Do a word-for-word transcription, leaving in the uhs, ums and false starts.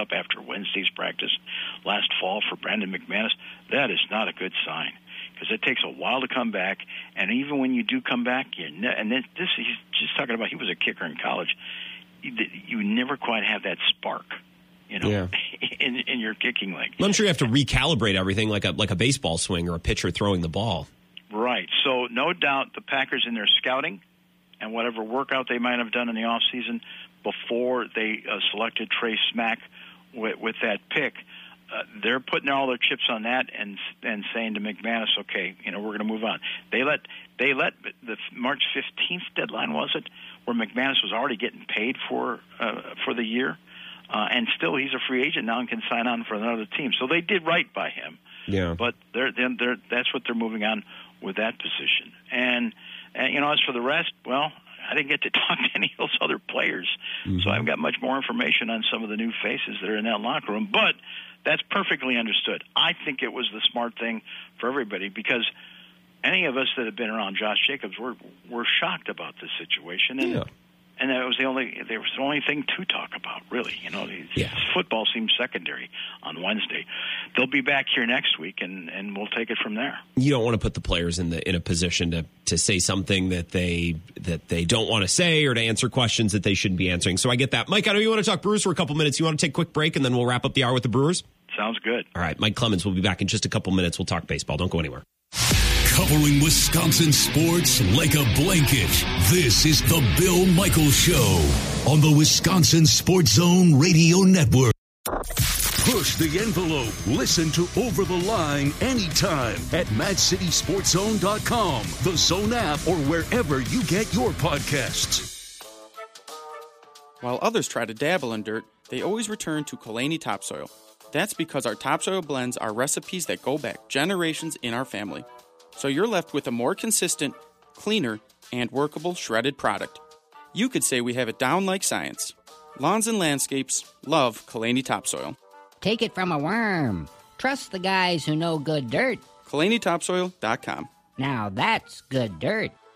up after Wednesday's practice last fall for Brandon McManus, that is not a good sign because it takes a while to come back. And even when you do come back, you ne- and this, he's just talking about he was a kicker in college, you, you never quite have that spark. You know, yeah. in in your kicking leg. I'm sure you have to recalibrate everything like a like a baseball swing or a pitcher throwing the ball. Right. So no doubt the Packers in their scouting and whatever workout they might have done in the off season before they uh, selected Trey Smack with, with that pick, uh, they're putting all their chips on that and and saying to McManus, okay, you know, we're going to move on. They let they let the March fifteenth deadline, was it, where McManus was already getting paid for uh, for the year. Uh, and still, he's a free agent now and can sign on for another team. So they did right by him. Yeah. But they're, they're, they're, that's what they're moving on with that position. And, and, you know, as for the rest, well, I didn't get to talk to any of those other players. Mm-hmm. So I haven't got much more information on some of the new faces that are in that locker room. But that's perfectly understood. I think it was the smart thing for everybody because any of us that have been around Josh Jacobs were, were shocked about this situation. And, yeah. And that was the only there was the only thing to talk about, really. You know, yeah. football seems secondary on Wednesday. They'll be back here next week, and, and we'll take it from there. You don't want to put the players in the in a position to, to say something that they that they don't want to say or to answer questions that they shouldn't be answering. So I get that. Mike, I know you want to talk Brewers for a couple minutes. You want to take a quick break, and then we'll wrap up the hour with the Brewers? Sounds good. All right, Mike Clemens will be back in just a couple minutes. We'll talk baseball. Don't go anywhere. Covering Wisconsin sports like a blanket, this is the Bill Michaels Show on the Wisconsin Sports Zone Radio Network. Push the envelope. Listen to Over the Line anytime at mad city sports zone dot com, the Zone app, or wherever you get your podcasts. While others try to dabble in dirt, they always return to Kalani Topsoil. That's because our topsoil blends are recipes that go back generations in our family. So you're left with a more consistent, cleaner, and workable shredded product. You could say we have it down like science. Lawns and landscapes love Kalani Topsoil. Take it from a worm. Trust the guys who know good dirt. Kalani Topsoil dot com. Now that's good dirt.